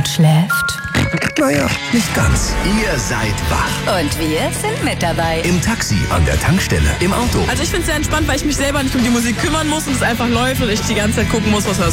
und schläft? Naja, nicht ganz. Ihr seid wach. Und wir sind mit dabei. Im Taxi, an der Tankstelle, im Auto. Also ich finde es sehr entspannt, weil ich mich selber nicht um die Musik kümmern muss und es einfach läuft und ich die ganze Zeit gucken muss, was da